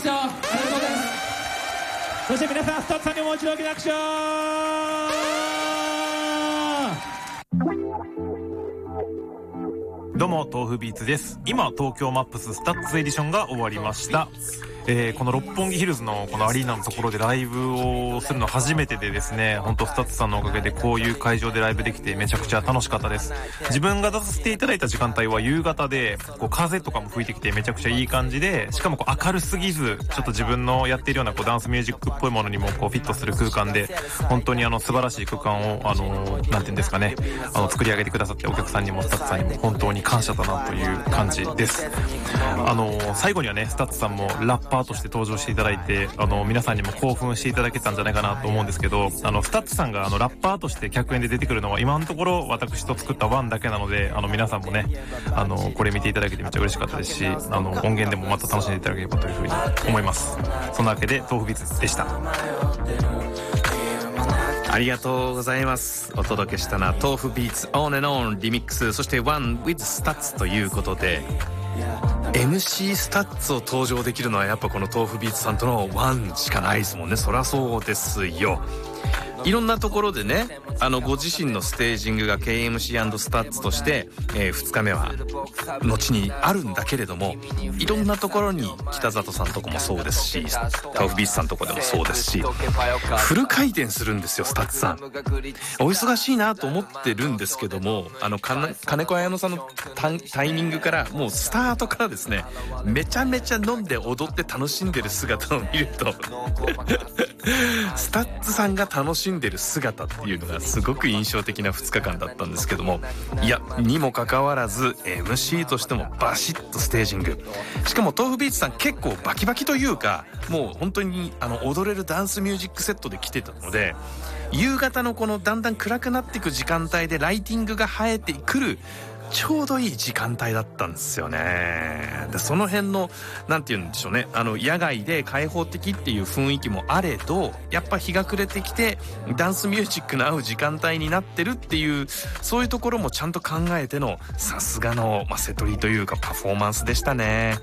した。ありがとうございます。 そして皆さん、スタッフさんにもう一度大きな拍手を。 どうも豆腐ビーツです。今東京マップススタッツエディションが終わりました。この六本木ヒルズのこのアリーナのところでライブをするの初めてでですね、本当スタッツさんのおかげでこういう会場でライブできてめちゃくちゃ楽しかったです。自分が出させていただいた時間帯は夕方で、こう風とかも吹いてきてめちゃくちゃいい感じで、しかもこう明るすぎず、ちょっと自分のやっているようなこうダンスミュージックっぽいものにもこうフィットする空間で、本当に素晴らしい空間をなんていうんですかね、作り上げてくださってお客さんにもスタッツさんにも本当に感謝だなという感じです。最後にはね、スタッツさんもラッパーとして登場していただいて、皆さんにも興奮していただけたんじゃないかなと思うんですけど、スタッツさんがラッパーとして客演で出てくるのは今のところ私と作ったワンだけなので、皆さんもね、これ見ていただけてめっちゃ嬉しかったですし、音源でもまた楽しんでいただければというふうに思います。そんなわけで豆腐ビーツでした。 ありがとうございます。お届けしたのは豆腐ビーツ On and On リミックス、そして One with Stats ということで、MC スタッツを登場できるのはやっぱこの豆腐ビーツさんとのワンしかないですもんね。そりゃそうですよ。いろんなところでね、ご自身のステージングが KMC& スタッツとして、2日目は後にあるんだけれども、いろんなところに北里さんとこもそうですし、豆腐ビーツさんとこでもそうですし、フル回転するんですよ、スタッツさん。お忙しいなと思ってるんですけども、金子綾乃さんのタイミングからもうスタートからですね、めちゃめちゃ飲んで踊って楽しんでる姿を見るとスタッツさんが楽しんでる姿っていうのがすごく印象的な2日間だったんですけども、いやにもかかわらず MC としてもバシッとステージング、しかも豆腐ビーツさん結構バキバキというか、もう本当に踊れるダンスミュージックセットで来てたので、夕方のこのだんだん暗くなっていく時間帯でライティングが生えてくるちょうどいい時間帯だったんですよね。でその辺のなんて言うんでしょうね、野外で開放的っていう雰囲気もあれど、やっぱ日が暮れてきてダンスミュージックの合う時間帯になってるっていう、そういうところもちゃんと考えてのさすがの、瀬取りというかパフォーマンスでしたね。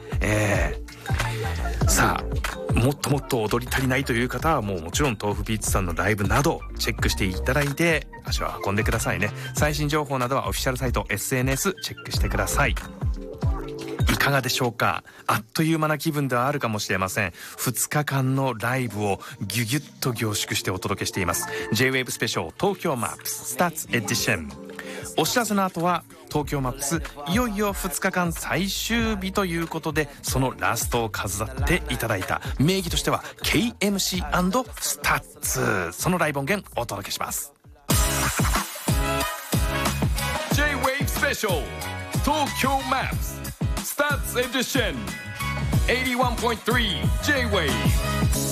さあもっともっと踊り足りないという方はもちろん豆腐ビーツさんのライブなどチェックしていただいて足を運んでくださいね。最新情報などはオフィシャルサイト SNS チェックしてください。いかがでしょうか。あっという間な気分ではあるかもしれません。2日間のライブをギュギュッと凝縮してお届けしています J-WAVE スペシャル東京マップススタッツエディション。お知らせの後は東京マップスいよいよ2日間最終日ということで、そのラストを飾っていただいた名義としては KMC& スタッツ、そのライブ音源お届けします。 J-WAVE スペシャル東京マップススタッツエディション 81.3 J-WAVE